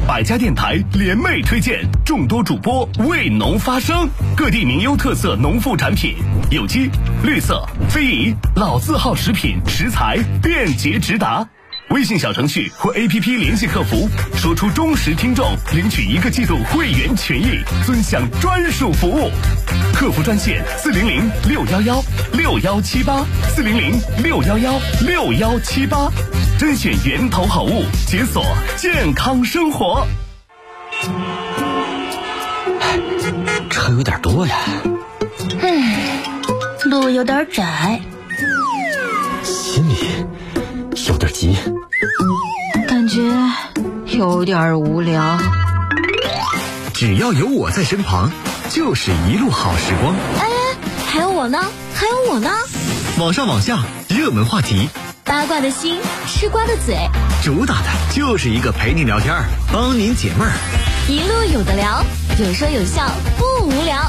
百家电台联袂推荐，众多主播为农发声，各地名优特色农副产品，有机、绿色、非遗、老字号食品食材便捷直达。微信小程序或 APP 联系客服，说出忠实听众，领取1个季度会员权益，尊享专属服务。客服专线400-611-6178，400-611-6178，甄选源头好物，解锁健康生活。 车有点多呀， 路有点窄， 心里有点急， 感觉有点无聊。 只要有我在身旁，就是一路好时光。 还有我呢，还有我呢。 网上网下，热门话题， 八卦的心，吃瓜的嘴， 主打的就是一个陪你聊天，帮您解闷儿， 一路有的聊，有说有笑，不无聊。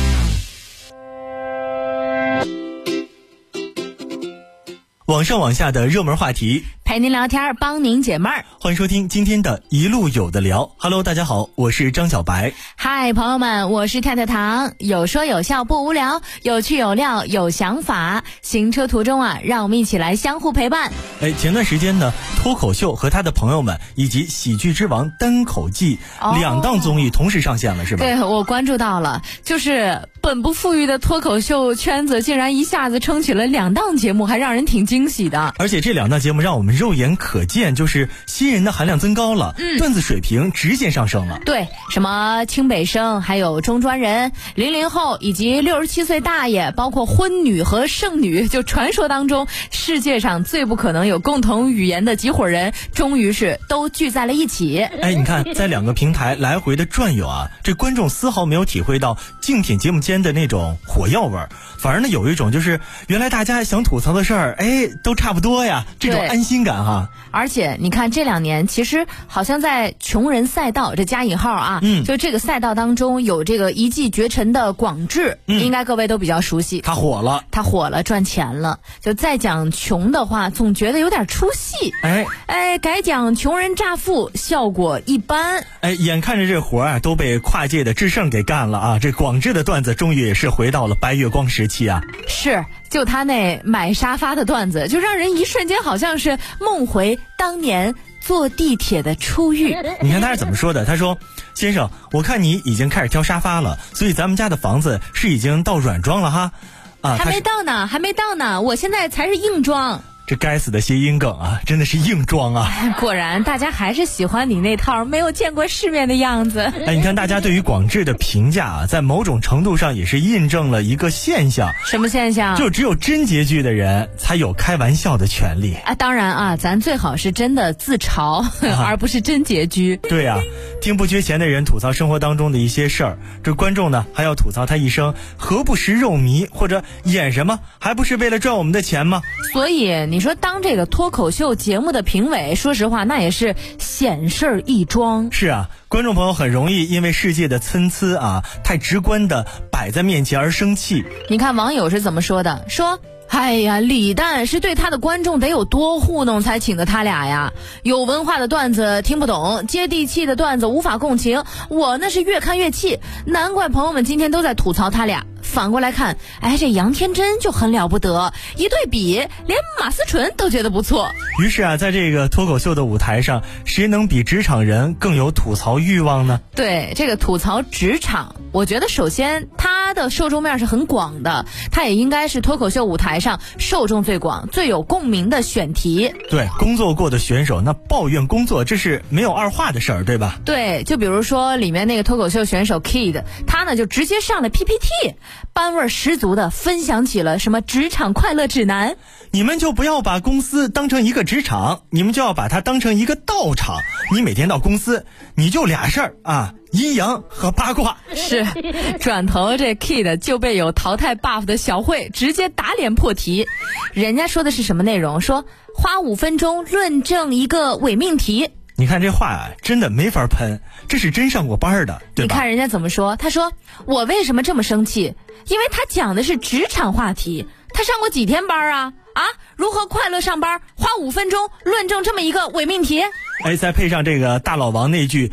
网上网下的热门话题， 陪您聊天，帮您解闷儿。 欢迎收听今天的一路有的聊。Hello， 大家好，我是张小白。 嗨，朋友们，我是太太糖。有说有笑不无聊，有趣有料有想法。行车途中啊，让我们一起来相互陪伴。 前段时间呢，脱口秀和他的朋友们以及喜剧之王单口记2档综艺同时上线了，是吧？ 对，我关注到了，就是本不富裕的脱口秀圈子竟然一下子撑起了2档节目，还让人挺惊喜的。 而且这2档节目让我们肉眼可见，就是新人的含量增高了，段子水平直线上升了。 对，什么清北生，还有中专人、00后以及67岁大爷，包括婚女和剩女，就传说当中世界上最不可能有共同语言的几伙人，终于是都聚在了一起。 你看在2个平台来回的转悠啊，这观众丝毫没有体会到竞品节目间的那种火药味儿，反而呢有一种就是原来大家想吐槽的事儿都差不多呀，这种安心感哈。 而且你看这2年其实好像在穷人赛道，这加引号啊，就这个赛道当中有这个一骑绝尘的广智，应该各位都比较熟悉。 他火了， 赚钱了。就再讲穷的话，总觉得有点出戏。改讲穷人乍富，效果一般。 眼看着这活啊都被跨界的智胜给干了啊，这广智的段子终于也是回到了白月光时期啊。 是，就他那买沙发的段子，就让人一瞬间好像是梦回当年坐地铁的初遇。 你看他是怎么说的？他说：“先生，我看你已经开始挑沙发了，所以咱们家的房子是已经到软装了哈。” 还没到呢，我现在才是硬装。 这该死的谐音梗啊，真的是硬装啊！ 果然大家还是喜欢你那套没有见过世面的样子。 你看大家对于广智的评价啊，在某种程度上也是印证了一个现象。 什么现象？ 就只有真结局的人才有开玩笑的权利啊！当然啊，咱最好是真的自嘲，而不是真结局。 对啊，听不缺钱的人吐槽生活当中的一些事儿，这观众呢还要吐槽他一生何不食肉糜，或者演什么还不是为了赚我们的钱吗？ 所以你说当这个脱口秀节目的评委，说实话那也是显事一桩。 是啊，观众朋友很容易因为世界的参差啊太直观的摆在面前而生气。 你看网友是怎么说的？说李诞是对他的观众得有多糊弄才请的他俩呀？有文化的段子听不懂，接地气的段子无法共情，我那是越看越气，难怪朋友们今天都在吐槽他俩。反过来看，这杨天真就很了不得，一对比连马思纯都觉得不错。 于是啊，在这个脱口秀的舞台上，谁能比职场人更有吐槽欲望呢？ 对，这个吐槽职场，我觉得首先他的受众面是很广的，他也应该是脱口秀舞台上受众最广最有共鸣的选题。 对，工作过的选手那抱怨工作，这是没有二话的事儿，对吧？ 对，就比如说里面那个脱口秀选手 Kid， 他呢就直接上了 PPT， 班味十足的分享起了什么职场快乐指南。 你们就不要把公司当成一个职场，你们就要把它当成一个道场。你每天到公司，你就俩事儿啊，阴阳和八卦。 是，转头这 Kid 就被有淘汰 buff 的小慧直接打脸破题。人家说的是什么内容？说花5分钟论证一个伪命题。 你看这话啊，真的没法喷，这是真上过班的，对吧？ 你看人家怎么说？他说我为什么这么生气？因为他讲的是职场话题，他上过几天班啊？如何快乐上班？花5分钟论证这么一个伪命题？ 再配上这个大老王那句